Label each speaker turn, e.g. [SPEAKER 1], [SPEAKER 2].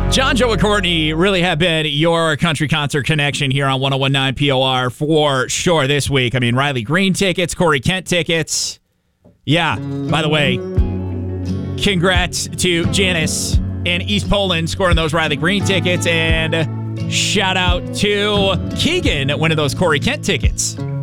[SPEAKER 1] John, Joe, and Courtney really have been your country concert connection here on 101.9 POR for sure this week. I mean, Riley Green tickets, Corey Kent tickets. Yeah, by the way, congrats to Janice in East Poland scoring those Riley Green tickets, and shout out to Keegan winning those Corey Kent tickets.